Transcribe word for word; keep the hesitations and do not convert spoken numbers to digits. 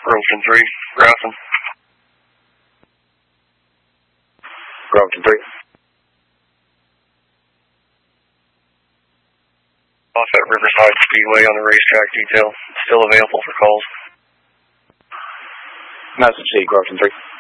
Groveton three, Grafton. Groveton three. Off at Riverside Speedway on the racetrack detail. Still available for calls. Message C, Groveton three.